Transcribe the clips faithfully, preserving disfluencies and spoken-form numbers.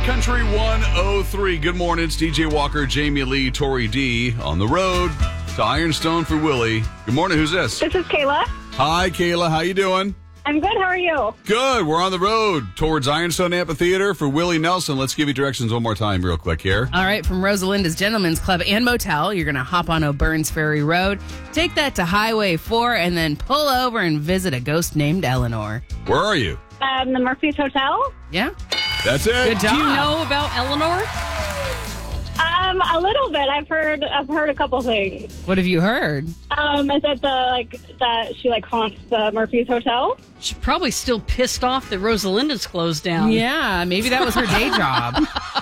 Cat Country one oh three. Good morning. It's D J Walker, Jamie Lee, Tori D on the road to Ironstone for Willie. Good morning. Who's this? This is Kayla. Hi, Kayla. How you doing? I'm good. How are you? Good. We're on the road towards Ironstone Amphitheater for Willie Nelson. Let's give you directions one more time real quick here. All right. From Rosalinda's Gentlemen's Club and Motel, you're going to hop on O'Byrne's Ferry Road, take that to Highway four, and then pull over and visit a ghost named Eleanor. Where are you? Um, the Murphy's Hotel. Yeah. That's it. Good job. Do you know about Eleanor? Um, a little bit. I've heard. I've heard a couple things. What have you heard? Um, is it the like that she like haunts the Murphy's Hotel? She's probably still pissed off that Rosalinda's closed down. Yeah, maybe that was her day job.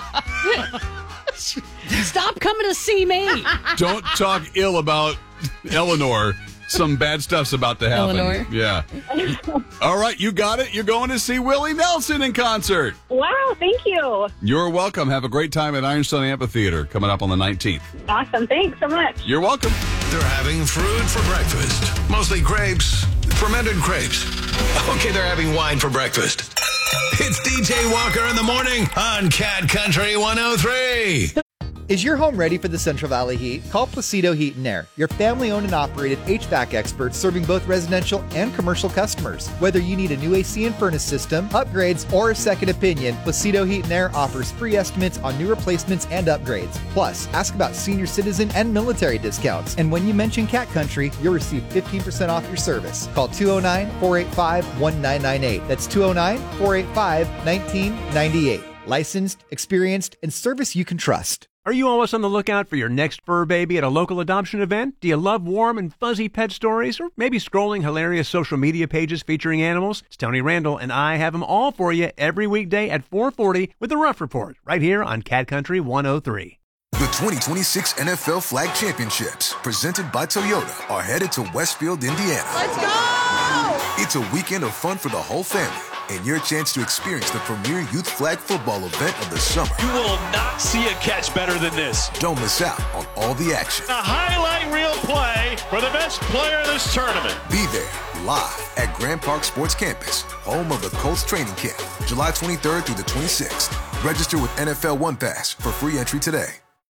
Stop coming to see me. Don't talk ill about Eleanor. Some bad stuff's about to happen. Eleanor. Yeah. All right, you got it. You're going to see Willie Nelson in concert. Wow, thank you. You're welcome. Have a great time at Ironstone Amphitheater coming up on the nineteenth. Awesome. Thanks so much. You're welcome. They're having fruit for breakfast. Mostly grapes. Fermented grapes. Okay, they're having wine for breakfast. It's D J Walker in the morning on Cat Country one oh three. Is your home ready for the Central Valley heat? Call Placido Heat and Air, your family-owned and operated H V A C experts serving both residential and commercial customers. Whether you need a new A C and furnace system, upgrades, or a second opinion, Placido Heat and Air offers free estimates on new replacements and upgrades. Plus, ask about senior citizen and military discounts. And when you mention Cat Country, you'll receive fifteen percent off your service. Call two oh nine, four eight five, one nine nine eight. That's two oh nine, four eight five, one nine nine eight. Licensed, experienced, and service you can trust. Are you always on the lookout for your next fur baby at a local adoption event? Do you love warm and fuzzy pet stories? Or maybe scrolling hilarious social media pages featuring animals? It's Tony Randall, and I have them all for you every weekday at four forty with The Rough Report, right here on Cat Country one oh three. The twenty twenty-six N F L Flag Championships, presented by Toyota, are headed to Westfield, Indiana. Let's go! It's a weekend of fun for the whole family, and your chance to experience the premier youth flag football event of the summer. You will not see a catch better than this. Don't miss out on all the action. A highlight reel play for the best player in this tournament. Be there live at Grand Park Sports Campus, home of the Colts training camp, July twenty-third through the twenty-sixth. Register with N F L One Pass for free entry today.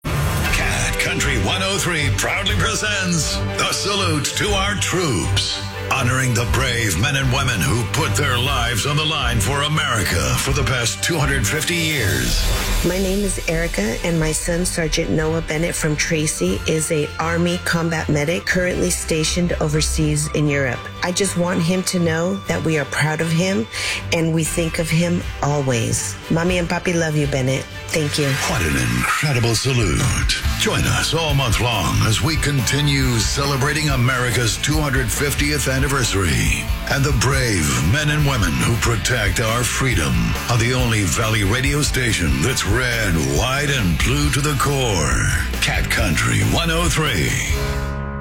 Cat Country one oh three proudly presents the salute to our troops, honoring the brave men and women who put their lives on the line for America for the past two hundred fifty years. My name is Erica, and my son, Sergeant Noah Bennett from Tracy, is a Army combat medic currently stationed overseas in Europe. I just want him to know that we are proud of him, and we think of him always. Mommy and Papi love you, Bennett. Thank you. What an incredible salute. Join us all month long as we continue celebrating America's two hundred fiftieth anniversary and the brave men and women who protect our freedom on the only Valley radio station that's red, white, and blue to the core. Cat Country one oh three.